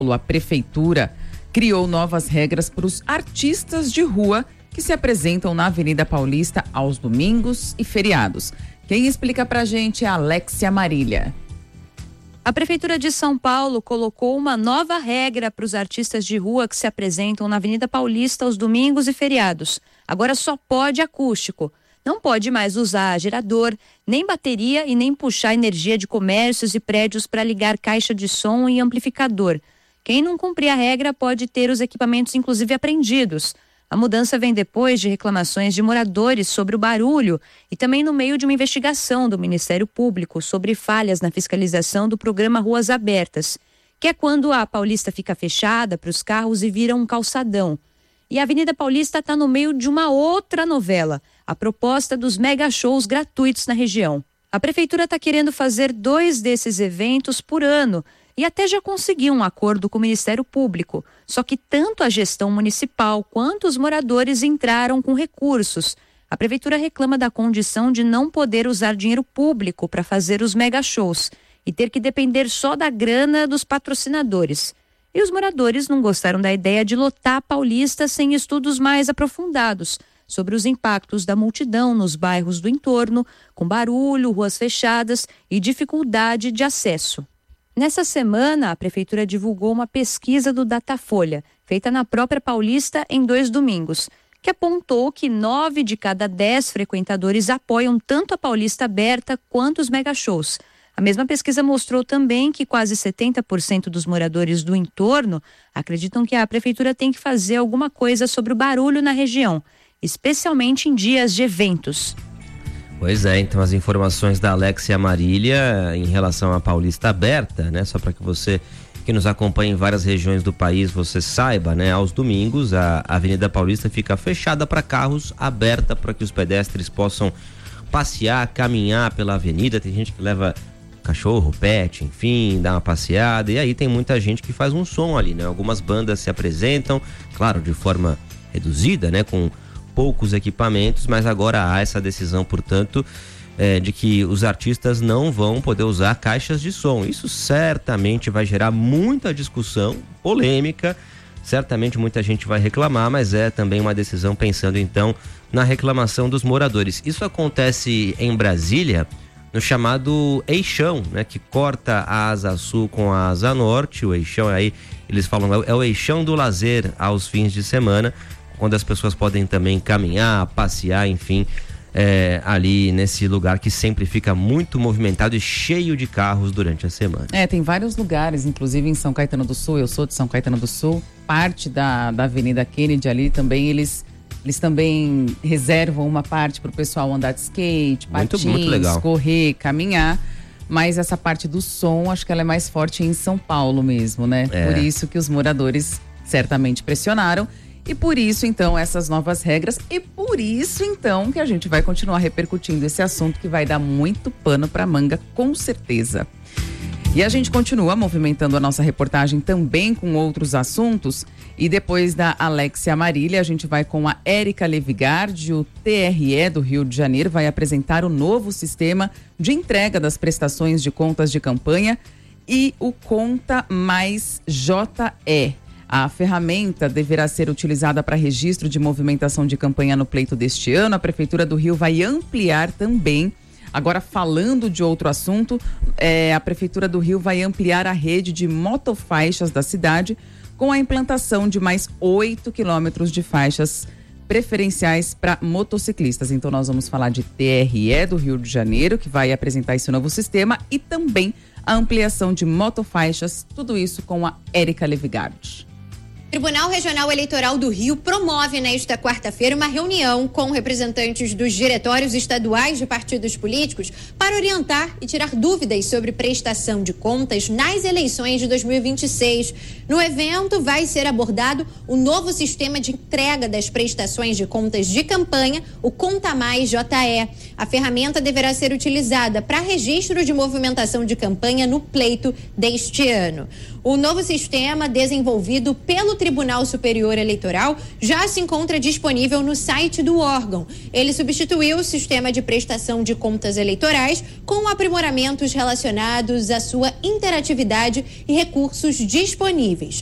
A prefeitura criou novas regras para os artistas de rua que se apresentam na Avenida Paulista aos domingos e feriados. Quem explica pra gente é a Alexia Marília. A Prefeitura de São Paulo colocou uma nova regra para os artistas de rua que se apresentam na Avenida Paulista aos domingos e feriados. Agora só pode acústico. Não pode mais usar gerador, nem bateria e nem puxar energia de comércios e prédios para ligar caixa de som e amplificador. Quem não cumprir a regra pode ter os equipamentos inclusive apreendidos. A mudança vem depois de reclamações de moradores sobre o barulho e também no meio de uma investigação do Ministério Público sobre falhas na fiscalização do programa Ruas Abertas, que é quando a Paulista fica fechada para os carros e vira um calçadão. E a Avenida Paulista está no meio de uma outra novela, a proposta dos mega shows gratuitos na região. A Prefeitura está querendo fazer 2 desses eventos por ano, e até já conseguiu um acordo com o Ministério Público. Só que tanto a gestão municipal quanto os moradores entraram com recursos. A Prefeitura reclama da condição de não poder usar dinheiro público para fazer os mega shows e ter que depender só da grana dos patrocinadores. E os moradores não gostaram da ideia de lotar a Paulista sem estudos mais aprofundados sobre os impactos da multidão nos bairros do entorno, com barulho, ruas fechadas e dificuldade de acesso. Nessa semana, a Prefeitura divulgou uma pesquisa do Datafolha, feita na própria Paulista em 2 domingos, que apontou que 9 de cada 10 frequentadores apoiam tanto a Paulista aberta quanto os mega-shows. A mesma pesquisa mostrou também que quase 70% dos moradores do entorno acreditam que a Prefeitura tem que fazer alguma coisa sobre o barulho na região, especialmente em dias de eventos. Pois é, então as informações da Alexia Marília em relação à Paulista aberta, né? Só para que você que nos acompanha em várias regiões do país, você saiba, né? Aos domingos a Avenida Paulista fica fechada para carros, aberta para que os pedestres possam passear, caminhar pela avenida. Tem gente que leva cachorro, pet, enfim, dá uma passeada, e aí tem muita gente que faz um som ali, né? Algumas bandas se apresentam, claro, de forma reduzida, né? Com poucos equipamentos, mas agora há essa decisão, portanto, de que os artistas não vão poder usar caixas de som. Isso certamente vai gerar muita discussão, polêmica, certamente muita gente vai reclamar, mas é também uma decisão pensando então na reclamação dos moradores. Isso acontece em Brasília, no chamado eixão, né, que corta a asa sul com a asa norte. O eixão aí, eles falam, é o eixão do lazer aos fins de semana, onde as pessoas podem também caminhar, passear, enfim, ali nesse lugar que sempre fica muito movimentado e cheio de carros durante a semana. Tem vários lugares, inclusive em São Caetano do Sul, eu sou de São Caetano do Sul, parte da Avenida Kennedy ali também, eles também reservam uma parte para o pessoal andar de skate, patins, muito legal, correr, caminhar, mas essa parte do som, acho que ela é mais forte em São Paulo mesmo, né? Por isso que os moradores certamente pressionaram. E por isso, então, essas novas regras, e por isso, então, que a gente vai continuar repercutindo esse assunto que vai dar muito pano para manga, com certeza. E a gente continua movimentando a nossa reportagem também com outros assuntos, e depois da Alexia Marília, a gente vai com a Érica Levigard. O TRE do Rio de Janeiro vai apresentar o novo sistema de entrega das prestações de contas de campanha e o Conta Mais JE. A ferramenta deverá ser utilizada para registro de movimentação de campanha no pleito deste ano. A Prefeitura do Rio vai ampliar também. Agora, falando de outro assunto, a Prefeitura do Rio vai ampliar a rede de motofaixas da cidade com a implantação de mais 8 quilômetros de faixas preferenciais para motociclistas. Então, nós vamos falar de TRE do Rio de Janeiro, que vai apresentar esse novo sistema, e também a ampliação de motofaixas, tudo isso com a Érica Levigard. O Tribunal Regional Eleitoral do Rio promove nesta quarta-feira uma reunião com representantes dos diretórios estaduais de partidos políticos para orientar e tirar dúvidas sobre prestação de contas nas eleições de 2026. No evento vai ser abordado o novo sistema de entrega das prestações de contas de campanha, o Conta Mais JE. A ferramenta deverá ser utilizada para registro de movimentação de campanha no pleito deste ano. O novo sistema, desenvolvido pelo Tribunal Superior Eleitoral já se encontra disponível no site do órgão. Ele substituiu o sistema de prestação de contas eleitorais com aprimoramentos relacionados à sua interatividade e recursos disponíveis.